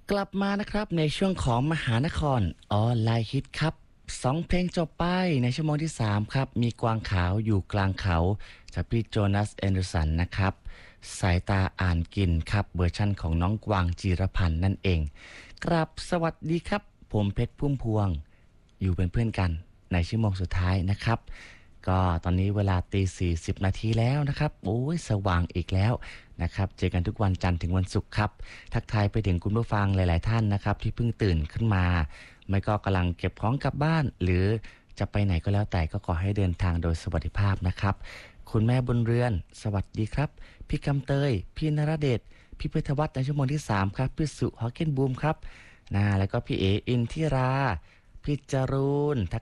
กลับมานะครับในช่วงของมหานครออนไลน์ฮิตครับ2เพลงจบไปในชั่วโมงที่3ครับมีกวางขาวอยู่กลางเขาจากพี่โจนาสแอนเดอร์สันนะครับสายตาอ่านกินครับเวอร์ชั่นของน้องกวางจีรพันธ์นั่นเองกราบสวัสดีครับผมเพชรพุ่มพวงอยู่เป็นเพื่อนกันในชั่วโมงสุดท้ายนะครับก็ตอนนี้เวลาตี 40 นาทีแล้วนะครับโอ้ยสว่างอีกแล้วนะครับเจอกันทุกวันจันทร์ถึงวันศุกร์ครับ ทักทายไปถึงคุณผู้ฟังหลายๆท่านนะครับที่เพิ่งตื่นขึ้นมาไม่ก็กำลังเก็บของกลับบ้านหรือจะไปไหนก็แล้วแต่ก็ขอให้เดินทางโดยสวัสดิภาพนะครับคุณแม่บุญเรือนสวัสดีครับพี่กำเตยพี่นรเดชพี่พุทธวัฒน์ในชั่วโมงที่3ครับพี่สุฮอกเกนบูมครับแล้วก็พี่เออินทิราพี่จรูนทัก